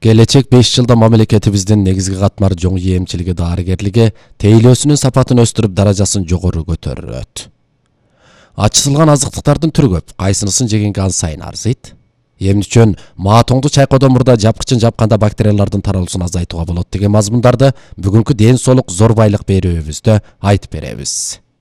Келечек 5 жылда мамлекетибиздин негизги катмар жоңу эмчилиги дарыгерлиги тейлөөсүнүн сапатын өстүрүп, даражасын жогору көтөрөт. Ачытылган азыктыктардын түрү көп, кайсынысын жегенге ан сайын арзыйт. Эмне үчүн маатоңду чайкоодон мурда жапкычын жапканда бактериялардын таралуусун азайтууга болот деген мазмундарды бүгүнкү ден соолук зор байлык берүүбүздө айтып беребиз.